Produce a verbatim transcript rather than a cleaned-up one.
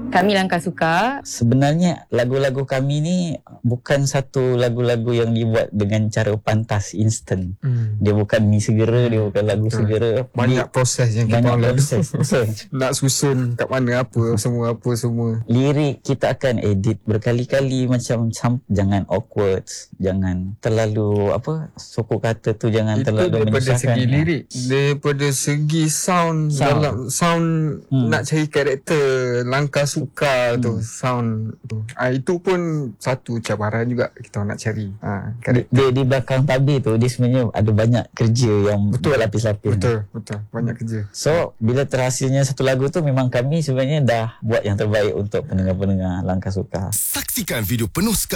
Kami Langkah Suka. Sebenarnya lagu-lagu kami ni bukan satu lagu-lagu yang dibuat dengan cara pantas instan. Hmm. Dia bukan mi segera, dia bukan lagu Betul. segera. Banyak dia, proses yang kita banyak lalui. proses. Nak susun kat mana apa, semua apa semua. Lirik kita akan edit berkali-kali macam jangan awkward, jangan terlalu apa suku kata tu jangan Itu terlalu daripada menyusahkan. segi lirik, daripada segi sound, sound. dalam sound hmm. nak cari karakter Langkah Suka hmm. tu sound tu. Ah, itu pun satu cabaran juga kita nak cari. Ah, di, di, di belakang tabir tu dia sebenarnya ada banyak kerja yang betul lapis-lapis. Betul, betul. Banyak hmm. kerja. So, bila terhasilnya satu lagu tu memang kami sebenarnya dah buat yang terbaik untuk pendengar-pendengar Langkah Suka. Saksikan video penuh sekali